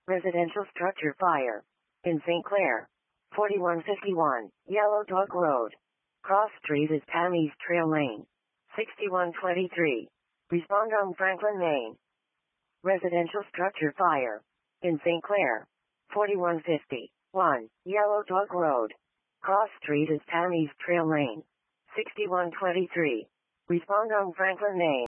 Residential structure fire. In St. Clair. 4151, Yellow Dog Road. Cross Street is Tammy's Trail Lane. 6123. Respond on Franklin, Maine. Residential structure fire. In St. Clair. 4151, Yellow Dog Road. Cross Street is Tammy's Trail Lane. 6123. Respond on Franklin, Maine.